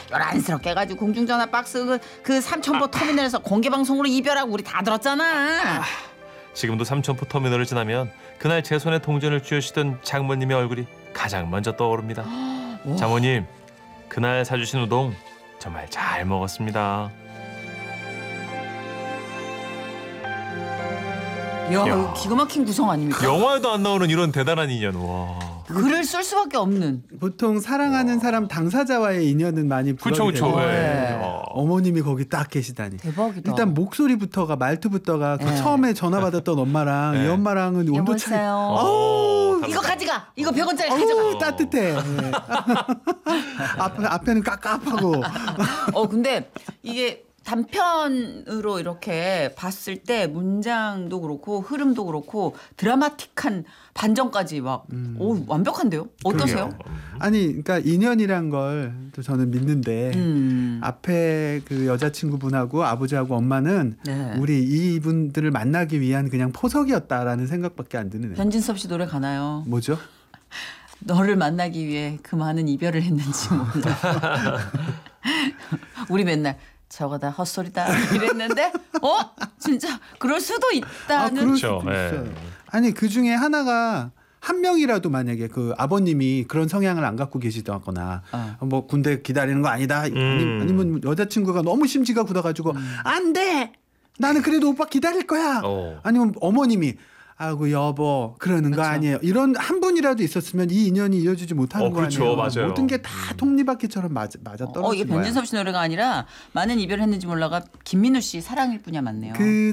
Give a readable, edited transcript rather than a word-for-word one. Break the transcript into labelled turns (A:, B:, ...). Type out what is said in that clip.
A: 요란스럽게 해가지고 공중전화 박스 그 삼천포 터미널에서 공개방송으로 이별하고 우리 다 들었잖아.
B: 지금도 삼천포 터미널을 지나면 그날 제 손에 동전을 쥐으시던 장모님의 얼굴이 가장 먼저 떠오릅니다. 장모님, 그날 사주신 우동 정말 잘 먹었습니다.
A: 야,
B: 야.
A: 기가 막힌 구성 아닙니까?
B: 영화에도 안 나오는 이런 대단한 인연. 와.
A: 글을 쓸 수밖에 없는.
C: 보통 사랑하는 사람 당사자와의 인연은 많이
B: 그쵸,
C: 부각이
B: 그쵸.
C: 되는데
A: 네.
C: 어머님이 거기 딱 계시다니.
A: 대박이다.
C: 일단 목소리부터가 말투부터가 그
A: 네.
C: 처음에 전화 받았던 엄마랑
B: 네.
C: 이 엄마랑은 온도 차이.
A: 여보세요.
C: 어우,
A: 이거 가져가. 이거 100원짜리
C: 어우,
A: 가져가.
C: 따뜻해. 네. 앞에는 깝깝하고.
A: 근데 이게 단편으로 이렇게 봤을 때 문장도 그렇고 흐름도 그렇고 드라마틱한 반전까지 막 완벽한데요? 어떠세요?
B: 그러게요.
C: 아니, 그러니까 인연이란 걸 또 저는 믿는데 앞에 그 여자친구분하고 아버지하고 엄마는
A: 네.
C: 우리 이분들을 만나기 위한 그냥 포석이었다라는 생각밖에 안 드는.
A: 변진섭 씨 노래 가나요?
C: 뭐죠?
A: 너를 만나기 위해 그 많은 이별을 했는지 몰라. 우리 맨날 저거 다 헛소리다 이랬는데 진짜 그럴 수도 있다는.
C: 그럴
B: 그렇죠.
C: 수도 있어요.
B: 예.
C: 아니 그 중에 하나가 한 명이라도 만약에 그 아버님이 그런 성향을 안 갖고 계시다거나 뭐 군대 기다리는 거 아니다 아니면 여자친구가 너무 심지가 굳어가지고 안 돼 나는 그래도 오빠 기다릴 거야 아니면 어머님이 아이고 여보 그러는 거
A: 그렇죠.
C: 아니에요 이런 한 분이라도 있었으면 이 인연이 이어지지 못하는 거
B: 그렇죠.
C: 아니에요.
B: 맞아요.
C: 모든 게 다 톱니바퀴처럼 맞아 떨어지는
A: 이게
C: 거야.
A: 변진섭 씨 노래가 아니라 많은 이별을 했는지 몰라가 김민우 씨 사랑일 뿐이야 맞네요.
C: 그